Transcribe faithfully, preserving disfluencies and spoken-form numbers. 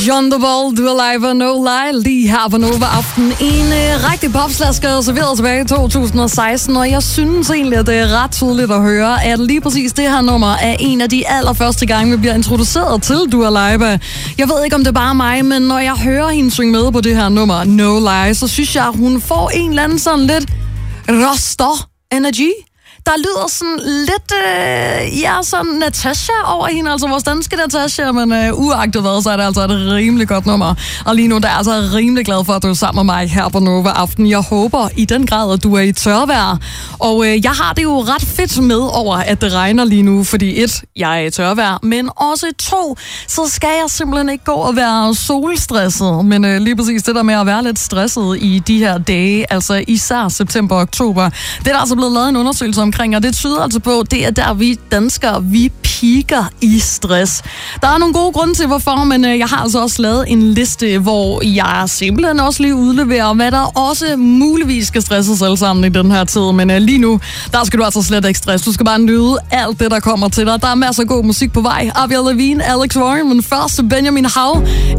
John the Ball, du er live og no lie, lige her på Nova Aften. En øh, rigtig popslasker serveret tilbage i to tusind og seksten, og jeg synes egentlig, at det er ret tydeligt at høre, at lige præcis det her nummer er en af de allerførste gange, vi bliver introduceret til Dua Lipa. Jeg ved ikke, om det er bare mig, men når jeg hører hende synge med på det her nummer, No Lie, så synes jeg, at hun får en eller anden sådan lidt Rasta-energy. Der lyder sådan lidt, øh, ja, sådan Natasha over hende, altså vores danske Natasha, men øh, uagtet hvad, så er det altså et rimelig godt nummer. Og lige nu, der er altså rimelig glad for, at du er sammen med mig her på Nova Aften. Jeg håber i den grad, at du er i tørvejr. Og øh, jeg har det jo ret fedt med over, at det regner lige nu, fordi et, jeg er i tørvejr, men også to, så skal jeg simpelthen ikke gå og være solstresset. Men øh, lige præcis det der med at være lidt stresset i de her dage, altså især september og oktober, det er der altså blevet lavet en undersøgelse om, omkring, og det tyder altså på, det er der, vi danskere, vi piker i stress. Der er nogle gode grunde til, hvorfor, men øh, jeg har altså også lavet en liste, hvor jeg simpelthen også lige udleverer, hvad der også muligvis skal stresse os alle sammen i den her tid. Men øh, lige nu, der skal du altså slet ikke stress. Du skal bare nyde alt det, der kommer til dig. Der er masser af god musik på vej. Avril Lavigne, Alex Warren, men først Benjamin Hav.